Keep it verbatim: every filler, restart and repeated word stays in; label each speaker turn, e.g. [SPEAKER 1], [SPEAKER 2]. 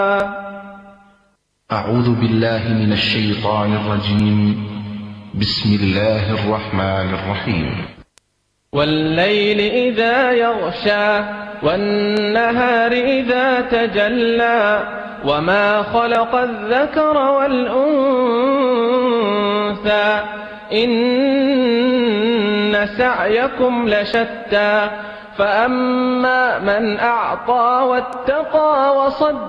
[SPEAKER 1] أعوذ بالله من الشيطان الرجيم. بسم الله الرحمن الرحيم.
[SPEAKER 2] والليل إذا يغشى والنهار إذا تجلى وما خلق الذكر والأنثى إن سعيكم لشتى فأما من أعطى واتقى وصدق